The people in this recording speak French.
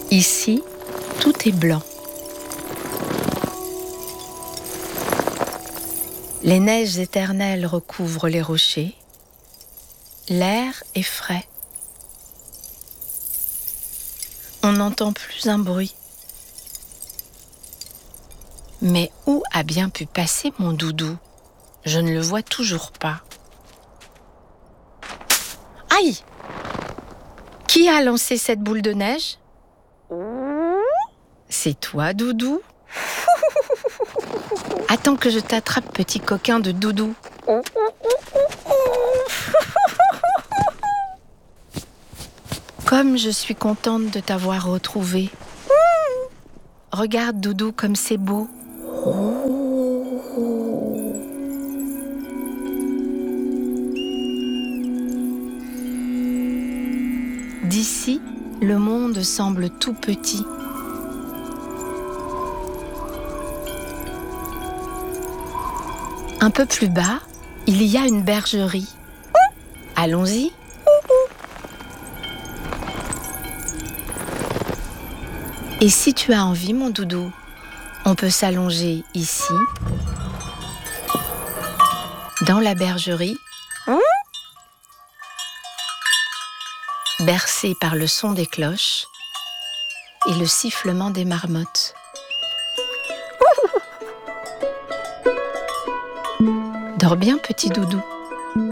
Ici, tout est blanc. Les neiges éternelles recouvrent les rochers. L'air est frais. On n'entend plus un bruit. Mais où a bien pu passer mon doudou ? Je ne le vois toujours pas. Aïe ! Qui a lancé cette boule de neige ? C'est toi, Doudou ? Attends que je t'attrape, petit coquin de Doudou. Comme je suis contente de t'avoir retrouvé. Regarde, Doudou, comme c'est beau. D'ici, le monde semble tout petit. Un peu plus bas, il y a une bergerie. Allons-y. Et si tu as envie, mon doudou, on peut s'allonger ici, dans la bergerie, bercé par le son des cloches et le sifflement des marmottes. Dors bien, petit doudou.